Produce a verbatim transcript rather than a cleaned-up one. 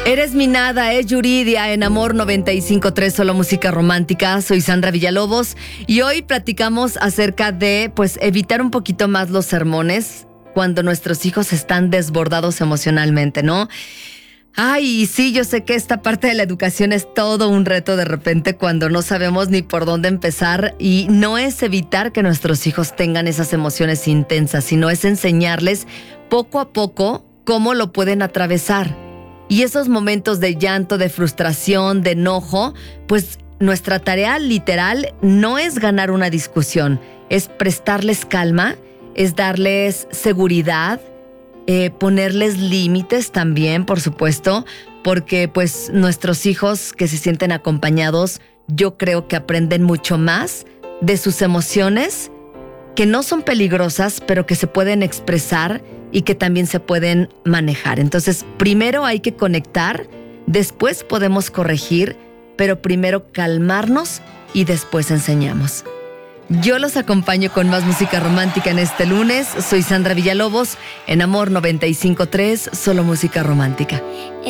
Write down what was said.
Eres mi nada, es Yuridia en Amor noventa y cinco punto tres, solo música romántica. Soy Sandra Villalobos y hoy platicamos acerca de, pues, evitar un poquito más los sermones cuando nuestros hijos están desbordados emocionalmente, ¿no? Ay, sí, yo sé que esta parte de la educación es todo un reto de repente cuando no sabemos ni por dónde empezar, y no es evitar que nuestros hijos tengan esas emociones intensas, sino es enseñarles poco a poco cómo lo pueden atravesar. Y esos momentos de llanto, de frustración, de enojo, pues nuestra tarea literal no es ganar una discusión, es prestarles calma, es darles seguridad, eh, ponerles límites también, por supuesto, porque pues nuestros hijos que se sienten acompañados, yo creo que aprenden mucho más de sus emociones, que no son peligrosas, pero que se pueden expresar y que también se pueden manejar. Entonces, primero hay que conectar, después podemos corregir, pero primero calmarnos y después enseñamos. Yo los acompaño con más música romántica en este lunes. Soy Sandra Villalobos en Amor noventa y cinco punto tres, solo música romántica.